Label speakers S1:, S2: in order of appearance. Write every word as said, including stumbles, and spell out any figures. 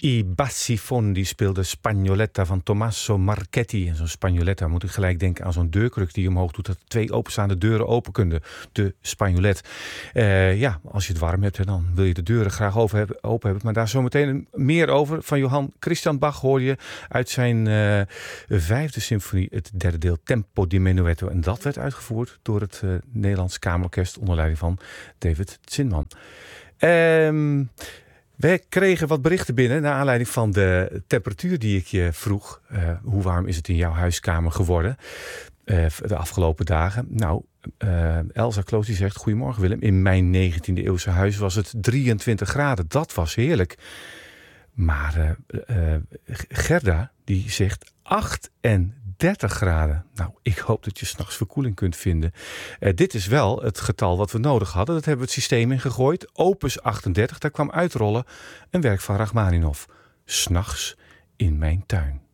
S1: I Bassifondi speelde Spagnoletta van Tommaso Marchetti. En zo'n Spagnoletta moet ik gelijk denken aan zo'n deurkruk die je omhoog doet, dat twee openstaande deuren open kunnen. De Spagnolet. Uh, ja, als je het warm hebt, dan wil je de deuren graag open hebben. Open hebben. Maar daar zometeen meer over. Van Johann Christian Bach hoor je uit zijn uh, vijfde symfonie, het derde deel Tempo di Menuetto. En dat werd uitgevoerd door het uh, Nederlands Kamerorkest onder leiding van David Zinman. Um, We kregen wat berichten binnen naar aanleiding van de temperatuur die ik je vroeg. Uh, hoe warm is het in jouw huiskamer geworden uh, de afgelopen dagen? Nou, uh, Elsa Kloos die zegt, goedemorgen Willem. In mijn negentiende eeuwse huis was het drieëntwintig graden. Dat was heerlijk. Maar uh, uh, Gerda die zegt achtendertig graden. Nou, ik hoop dat je 's nachts verkoeling kunt vinden. Uh, dit is wel het getal wat we nodig hadden. Dat hebben we het systeem ingegooid. Opus achtendertig, daar kwam uitrollen een werk van Rachmaninov. 'S Nachts in mijn tuin.